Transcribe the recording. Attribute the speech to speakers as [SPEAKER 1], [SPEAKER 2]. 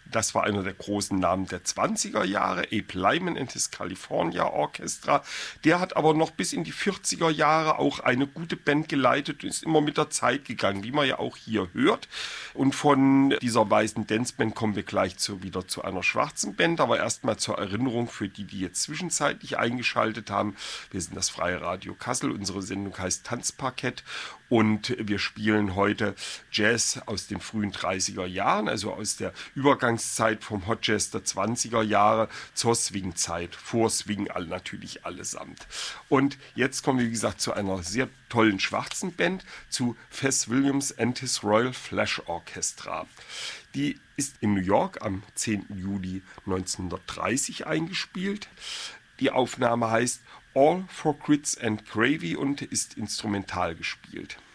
[SPEAKER 1] Das war einer der großen Namen der 20er Jahre, Abe Lyman and his California Orchestra. Der hat aber noch bis in die 40er Jahre auch eine gute Band geleitet und ist immer mit der Zeit gegangen, wie man ja auch hier hört. Und von dieser weißen Danceband kommen wir gleich wieder zu einer schwarzen Band, aber erstmal zur Erinnerung für die, die jetzt zwischenzeitlich eingeschaltet haben. Wir sind das Freie Radio Kassel, unsere Sendung heißt Tanzparkett und wir spielen heute Jazz aus den frühen 30er Jahren, also aus der Übergangszeit vom Hot Jazz der 20er Jahre zur Swing-Zeit, vor Swing natürlich allesamt. Und jetzt kommen wir, wie gesagt, zu einer sehr tollen schwarzen Band, zu Fess Williams and his Royal Flash Orchestra. Die ist in New York am 10. Juli 1930 eingespielt. Die Aufnahme heißt All for Grits and Gravy und ist instrumental gespielt.